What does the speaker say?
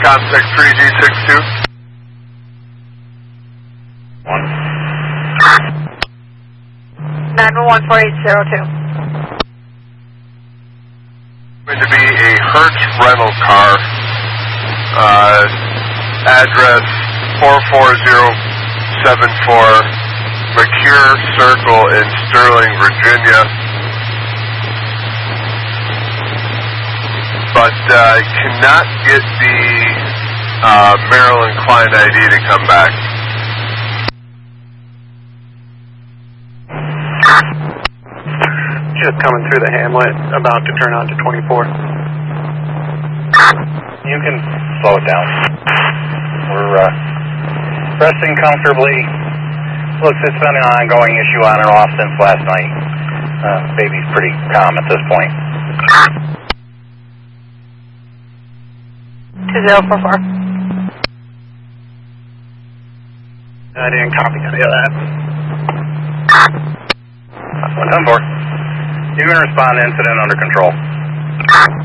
Contact 3G62. 911-4802. Going to be a Hertz rental car. Address 44074 McCure Circle in Sterling, Virginia. But I cannot get the Maryland client ID to come back. Just coming through the hamlet, about to turn on to 24. You can slow it down. We're resting comfortably. Looks, it's been an ongoing issue on and off since last night. Baby's pretty calm at this point. 2044. I didn't copy any of that. 110-4. You can respond to incident under control.